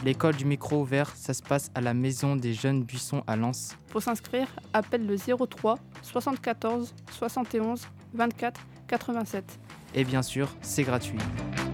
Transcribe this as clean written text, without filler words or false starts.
L'école du micro ouvert, ça se passe à la Maison des Jeunes Buissons à Lens. Pour s'inscrire, appelle le 03 74 71 24 87. Et bien sûr, c'est gratuit.